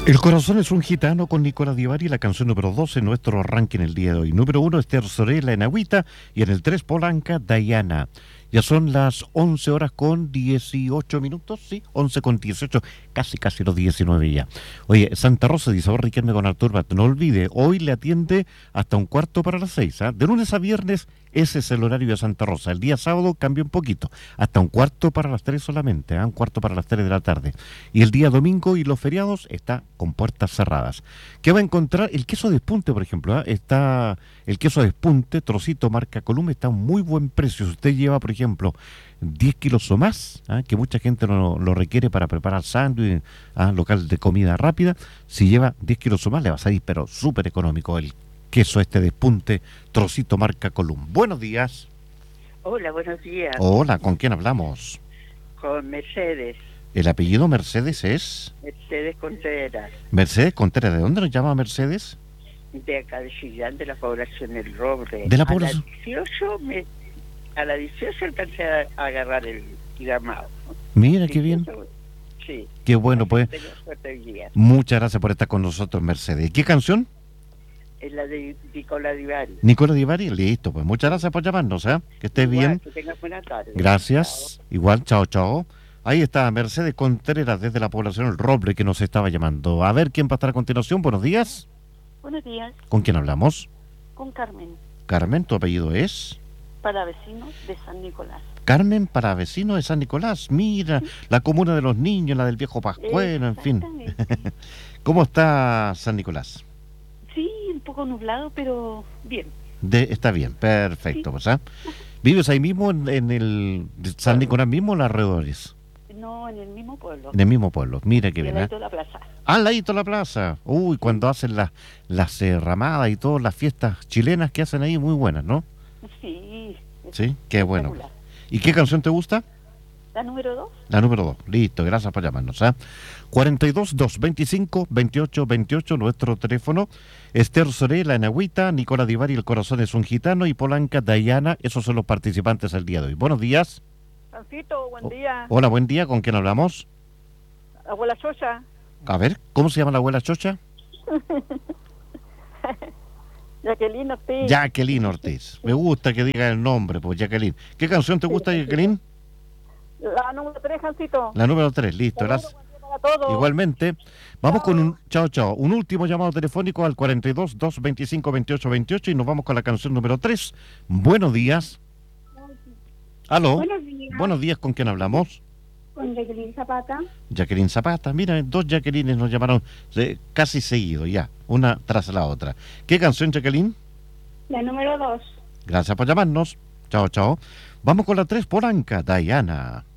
El corazón es un gitano con Nicola Di Bari, la canción número 12 en nuestro ranking el día de hoy. Número 1, Esther Sorella en Agüita, y en el 3, Polanca, Diana. Ya son las 11 horas con 18 minutos, sí, 11 con 18, casi los 19 ya. Oye, Santa Rosa dice, ahora Riquelme con Artur Bat, no olvide, hoy le atiende hasta un cuarto para las 6, ¿ah? De lunes a viernes, ese es el horario de Santa Rosa. El día sábado cambia un poquito, hasta un cuarto para las 3 solamente, ¿ah? Un cuarto para las 3 de la tarde. Y el día domingo y los feriados está con puertas cerradas. ¿Qué va a encontrar? El queso de espunte, por ejemplo, ¿ah? Está el queso de espunte, trocito marca Columna, está a un muy buen precio. Si usted lleva, por ejemplo, 10 kilos o más, ¿ah? Que mucha gente lo requiere para preparar sándwich, ¿ah? Local de comida rápida, si lleva 10 kilos o más le va a salir, pero súper económico el queso este de espunte, trocito marca Column. Buenos días. Hola, buenos días. Hola, ¿con quién hablamos? Con Mercedes. ¿El apellido Mercedes es? Mercedes Contreras. Mercedes Contreras, ¿de dónde nos llama Mercedes? De acá de Chillán, de la población del Roble. ¿De la población? A la 18 alcancé a agarrar el llamado. Mira, qué bien. Sí. Qué bueno, pues. Muchas gracias por estar con nosotros, Mercedes. ¿Qué canción? Es la de Nicola Di Bari. Nicola Di Bari, listo, pues muchas gracias por llamarnos, ¿eh? Que estés bien. Que tengas buena tarde. Gracias. Chao. Igual, chao. Ahí está Mercedes Contreras desde la población El Roble que nos estaba llamando. A ver quién va a estar a continuación. Buenos días. Buenos días. ¿Con quién hablamos? Con Carmen. Carmen, ¿tu apellido es? Para vecinos de San Nicolás. Carmen, para vecinos de San Nicolás. Mira, la comuna de los niños, la del viejo Pascuero, en fin. ¿Cómo está San Nicolás? Sí, un poco nublado, pero bien. Está bien, perfecto. Sí. Pues, ¿ah? ¿Vives ahí mismo en el San Nicolás mismo o en los alrededores? No, en el mismo pueblo. En el mismo pueblo, mira qué bien. Al ladito de la plaza. Al ladito de la plaza. Uy, cuando hacen las ramadas y todas las fiestas chilenas que hacen ahí, muy buenas, ¿no? Sí. Sí, qué bueno. ¿Y qué canción te gusta? La número 2. La número 2, listo, gracias por llamarnos. 42-225-2828, nuestro teléfono. Esther Sorella en Agüita, Nicola Di Bari, El corazón es un gitano, y Polanca, Diana, esos son los participantes del día de hoy. Buenos días. Francito, buen día. Hola, buen día, ¿con quién hablamos? Abuela Chocha. A ver, ¿cómo se llama la abuela Chocha? Jacqueline Ortiz. Jacqueline Ortiz. Me gusta que diga el nombre, pues Jacqueline. ¿Qué canción te gusta, Jacqueline? La número 3, Jancito. La número 3, listo, gracias. Igualmente, vamos con un un último llamado telefónico al 42-225-2828 y nos vamos con la canción número 3. Buenos días. ¿Aló? Buenos días, ¿con quién hablamos? Con Jacqueline Zapata. Jacqueline Zapata, mira, dos Jacquelines nos llamaron casi seguido, ya, una tras la otra. ¿Qué canción, Jacqueline? La número 2. Gracias por llamarnos. Chao. Vamos con la 3, Polanca, Diana.